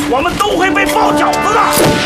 我们都会被包饺子的。